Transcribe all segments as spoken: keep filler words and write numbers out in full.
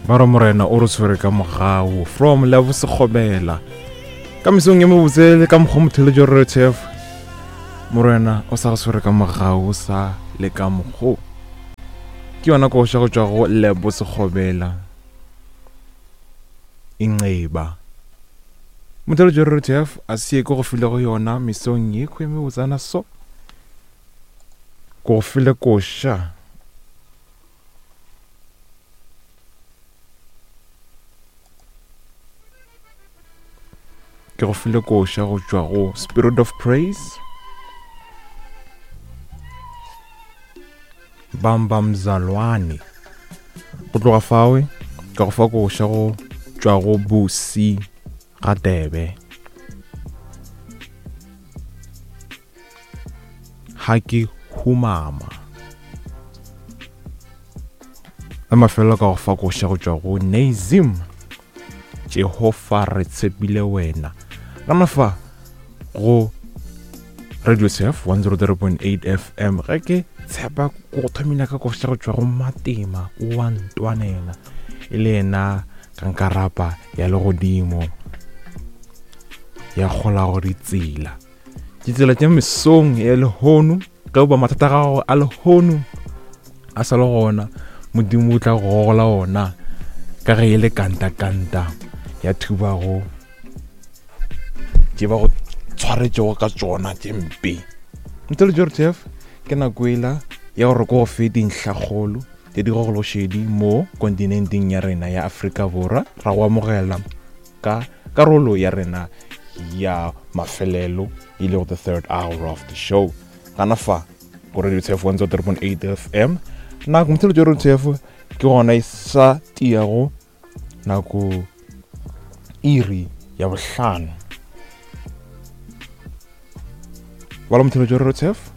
ba re morena o re tshwere ka mogao from Lebo Sekgobela ka mesong e mebotse le ka mokgwa motheletšo re T F morena o sa re tshwere ka mogao sa le ka mokgwa ke yona go sha go tswa go Lebo Sekgobela Inceba motheletšo re T F a se go go file go yona mesong e khwe mebotsana so go file go sha ke go file go sha go tswa go Spirit of Praise Bamba Mzalwane go tloga fawe ka go fa go sha go tswa go Busi ga Debe ha ke humama a mafelo ka go fa go sha go tswa go Nazim Jehova re tshepile wena kana fa go Radio T F one oh three point eight F M ga ke tshepa go thomina ka go sha go tswa go Matima o wa Ntwanela ile ena ka nkarapa ya le godimo ya gola go ditsela ditsela tša mesong ya le hono ka ba mathata ga a le hono a sa le gona modimo o tla go gola ona ka ge ile kanta kanta ya thuba go ke ba go tshwaretse ka tsona tšempe ntele T F ke na kwela ya go re go feding hlagolo te di go go shedi mo kontinenteng ya rena ya Afrika Borwa ra go amogela ka karolo ya rena ya mafelelo ile go the third hour of the show kana fa go Radio T F one oh three point eight F M na go mthelo jo T F ke gona isa tiago na go iri ya bohlano wala mthelo jo T F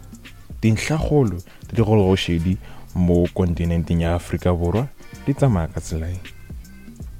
dinhlagolo di go go shedi mo kontinenteng ya Afrika Borwa di tsamaya ka tsela e